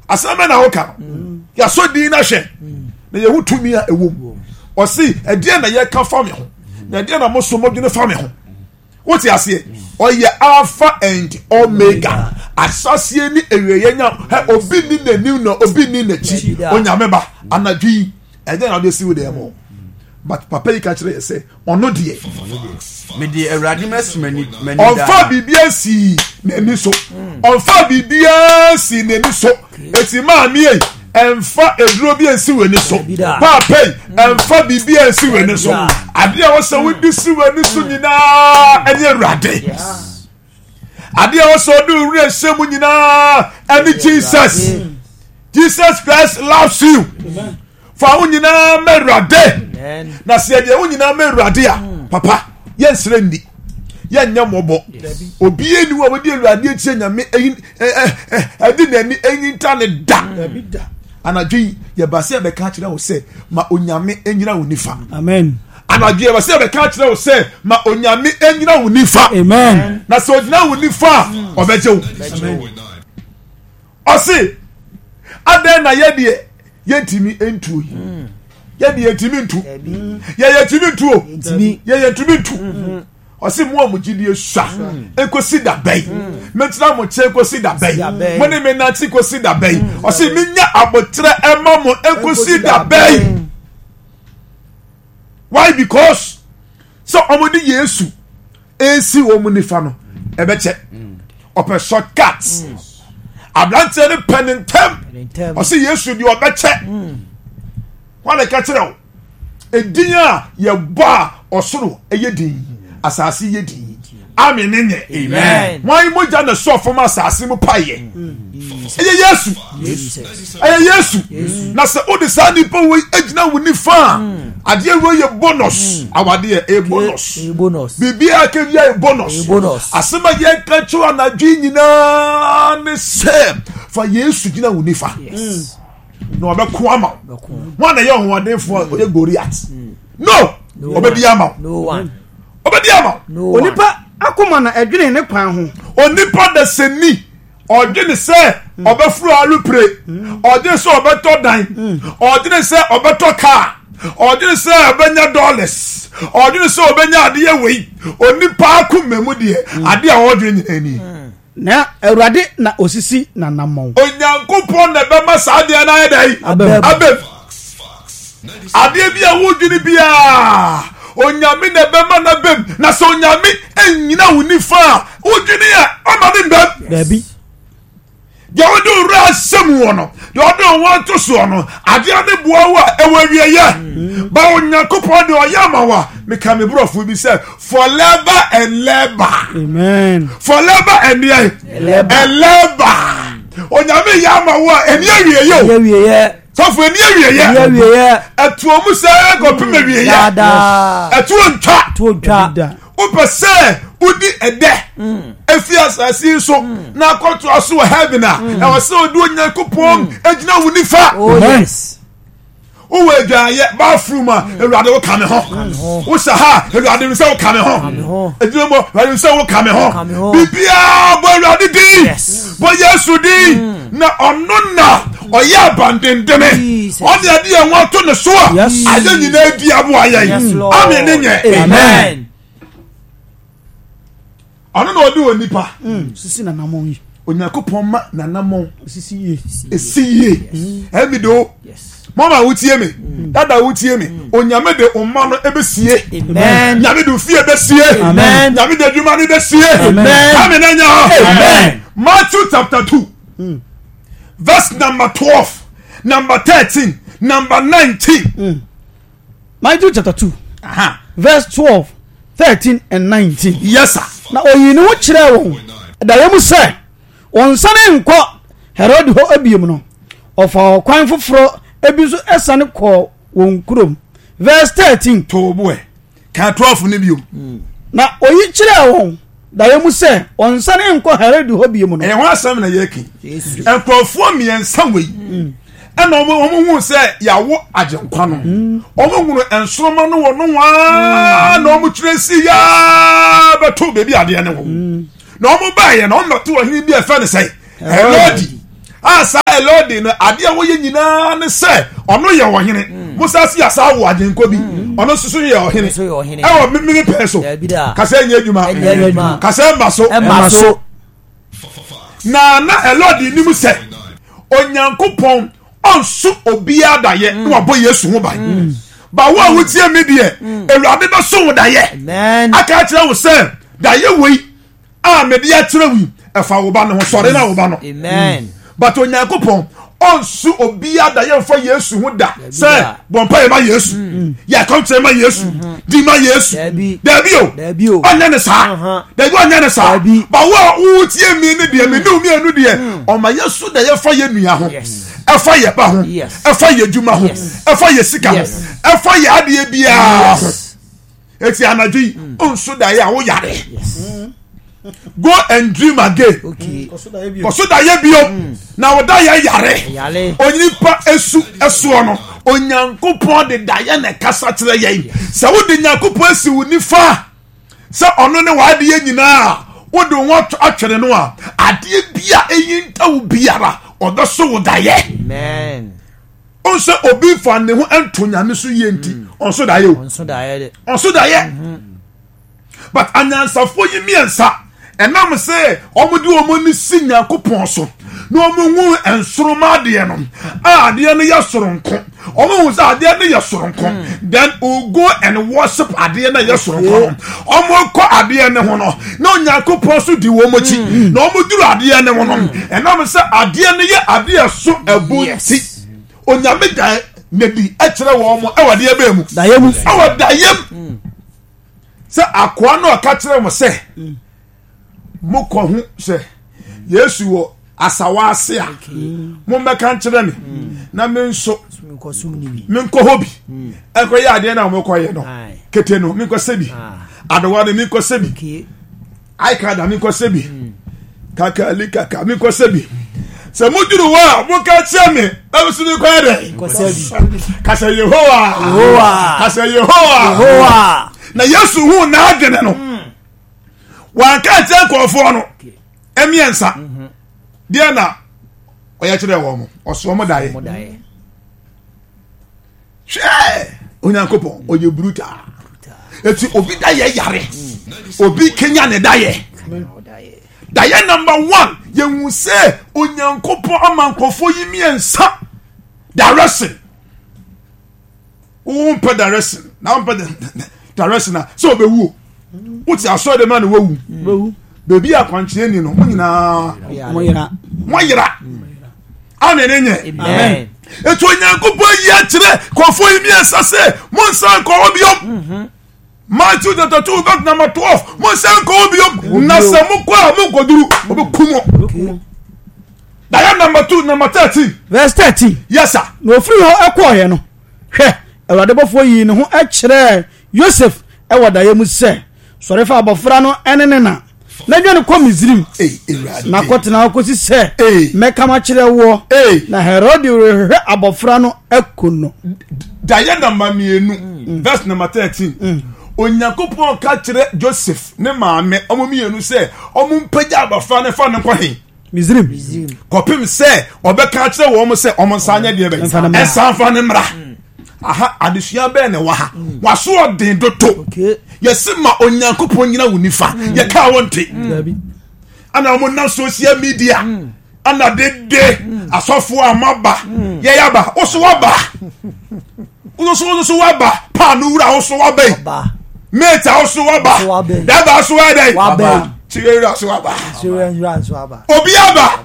asama na woka ya so din na hwe na ye hutumi a ewom o si e de na ye ka fa me ho na de na mo so mo dwene fa me ho woti ase o ye alpha and omega asasie ni eweye nya obi ni nanim na obi ni nachi onyame ba anadwi e de na de si we dem but papa yi ka kire say ono de me de awurade masmani on fa bibia si nani so on fa bibia si nani so eti ma mi e emfa eduro bi ensi we ni so papa emfa bibia ensi we ni so ade a wo se wo di si we ni so nyina eni awurade ade a wo se do wure shemu nyina eni Jesus Christ loves you for unyina merade na se de unyina merade a papa yensre ndi yenya mobo obi eni wo de awurade etie nyame edi nani enyinta ne da anadwi ye base be ka kire wo se ma onyame enyina wo nifa amen anadwi ye base be ka kire wo se ma onyame enyina wo nifa amen na so onyina wo nifa obeje wo osi aden na ye de yentimi entu yi ye de yentimi ntu ye yentimi ntu o ye yentimi ntu osi mo amugidi esua ekosi da bay metra mo che ekosi da bay mo ne me na ti ekosi da bay osi minya abotre ema mo ekosi da bay. Why? Because so omodi Yesu esi wo mu nifa no ebeche ope shortcuts ablante ne penentem osi Yesu di obeche wale ka kire o edin a ye ba osoro eyedin asase yedi amen nenye amen why moja na so from asase mu paye Yesu na se o de sani po we ejina woni fa ade we ye bonus awade e bonus bibia ke via e bonus asema ye ka chu anadwi nyina ne se fa Yesu jina woni fa no obeko ama wan na ye ho adenfo ye Goliath no obedi ama no one obediama onipa akoma na edwene ne kwan ho onipa da seni odwene se obefuru alupre odwene se obeto dan odwene se obeto car odwene se obenya dollars odwene se obenya ade wei onipa akomemu de ade a odwene nyina ni na awurade na osisi na namon onyankopon na bema saade na yedai abem ade bia wodwene bia onyame na bema na bem na so onyame enyina wonifa wodwene ya amane mbem dabi ya wodo ra semu wono ya wodo wanto so no ade ane boa wa ewawieye ba onyankopon de oyama wa meka me brofo bi say forever and labor amen forever and labor onyame yama wa eni awieye so for any area atuomu se go peme wie ya atuo ntwa opese udi ede efi asasi so na koto aso heaven na e wose odi onyankopon ejina woni fa yes o we dwaye bathroom a ewade wo kame ho wo sa ha ewade mi se wo kame ho ejina mo ewade mi se wo kame ho bibia bo ewade di bo Yesu di na ononna oye abandendeme odi ade e won to ne so a ade nyina di abo ayen amen nenye amen ono na odi onipa sisi na namon yi onyankopon ma na namon sisi ye esiye emido mama wutie me dada wutie me onyame de umma no ebesie amen nyame de fie besie amen nyame de dwuma no besie amen amen nenye amen Matthew chapter 2 verse number 12 number 13 number 19 Matthew chapter 2 verse 12 13 and 19 yes sir na oyini wo kire won da yemu se won sane nko Herod ho abiem no ofa kwan foforo ebiso esane ko won kurom verse 13 to boy ka 12 ni biom na oyi kire won da yemu se won sane nko Herod ho abiem no e ho asem na yeki enkrofo miensa wei ena omo hu se yawo agenkwa no omo hunu ensoroma no wono wa na omo kire si ya beto bebi ade ne wo na omo baye na omo to ohini bi efa ne sei Herod asa elodi no ade a wo ye nyina ne se ono ye ohene musa si asa wo ajenko bi ono susu ye ohene e wo mimi peso kasa nya adwuma kasa maso na elodi ni mu se onyankopon onsu obia daye no abo Yesu ho ban ba wo awutie me de Ewurade be so wo daye aka kire wo se daye wei a me de akire wi efa wo ba no ho sore na wo ba no amen but onyankopon onsu obia daye fa Yesu ho da se bompa e ma Yesu ya kontre ma Yesu di ma Yesu dabi o anya ne sa dabi anya ne sa ba wo awutie me ne de me no mi anu de o ma Yesu daye fa ye nua ho efa ye ba ho efa ye djuma ho efa ye sika ho efa ye ade bia eti anadwi onso da ye a wo yare go and dream again koso da ye bio na wo da ye yare onipa esu no onyankopon de da ye na kasa tere ye se wo de nyankopon esi wo nifa se ono ne wa de ye nyina wo de wo atwere no a ade bia eyinta wo biara odo so wo da ye amen onse obi fa ne ho antonyame so yenti onso da ye but anyansafo yi miensa enam se omude omoni sinya kopon so no omunwu ensoroma de no ade no ye soronko omunwu sa ade no ye soronko then we go and worship ade no ye soronko omukọ ade no ho no na onyankopon so di wo mochi na omuduru ade no ho no enam se ade no ye ade so abunti onyame da na di akire wo mo e wade ebe mu dayem se akwa no ka kire mo se mo ko hu se Yesu wo asawase a mo meka kire me na me nso me nko hobi ekọ ya ade na mo ko ye no kete no me nko sebi adowa de me nko sebi ai ka da me nko sebi kaka likaka me nko sebi se muduru wa mo ka kire me abusu ni ko ade kasa Yehowa kasa Yehowa na Yesu hu na adwene no wa ka te kofo no emiensa dia na oya kire wo mo oso mo daye she onyankopon oye bruta eti obi daye yare obi kenya ne daye number 1 ye hu se onyankopon amankofo yi miensa direction pe direction na pe direction na so be wu uti aso de man wu baby akwanche ni no nyina mo yira amenenye amen eto nyankopon yi akire kofo yi miensa se monsan ko obiom Matthew 2 back number 12 monsan ko obiom na se mo kwa mo koduru obekumo Diane number 13 verse 13 yes sir no free ho ekoye no hwe Ewurade bofo yi ne ho akire Joseph ewada mu se sore fa abofra no enene na dwane ko Misrim na kotena akosi se meka ma kire wo na Herod rehwe abofra no ekono Diane number 2 verse number 13 Onyankopon ka kire Joseph ne maame omomienu se omumpaja abofra ne fa ne kwahin Misrim kopim se obeka kire wo mo se omonsanya de be ensanfa ne mra aha adesua be ne wa ha waso odin doto yesima onyankopon nyina wonifa ye ka wonte ana mo na social media ana dede asofo amaba ye yaba oso waba oso waba pa no wura oso waba meta oso waba daba oso waba chire oso waba obi aba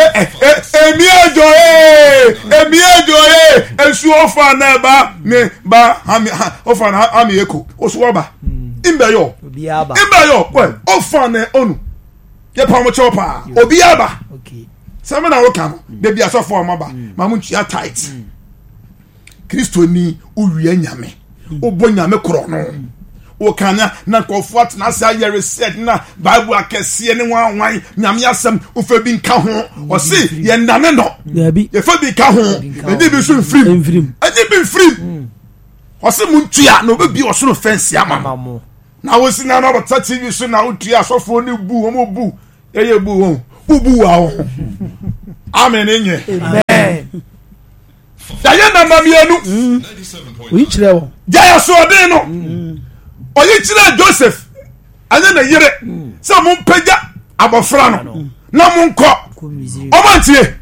emi ejoye esu ofa na ba me ba ofa na ami eko oso waba imbeyo well ofa na onu ye pa mo chopa obi aba okay sama na wo kan de bia so for maba mamu ntua tight Kristo ni uwie nyame obo nyame kro no o kana na kofo atna sa ye reset na Bible akese ne wanwan nyame asem o fa bi nka ho o se ye nane no ye fa bi ka ho e bi so mfrim e bi mfrim o se mu ntua na obi o so no fence ama na wo si na na bata TV so na utua asofo ni bu o mo bu ye bu won ubu wa ho amen enye amen daye na mamienu oyi kyerɛ wo jaya so den no oyi kyerɛ Joseph anya na yere sɛ mo mpagya abofra no na mo nkɔ omantie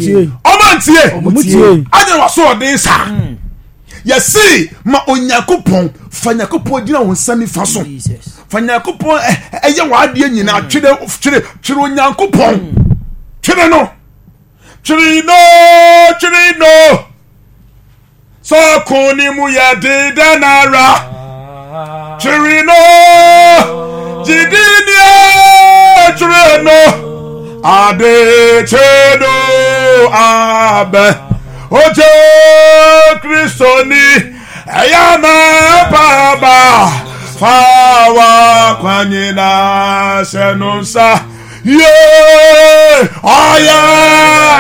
anya wa so den sa yesi ma Onyankopɔn fa Nyankopɔn gyina wo nsa nifa so fa Nyankopɔn ɛyɛ waade nyina twere Onyankopɔn twere no so kuni mu ya de danara twere no jidinia twere no ade chedo abe oje Kristoni ayama baba fawa kwanyina senonsa ye aya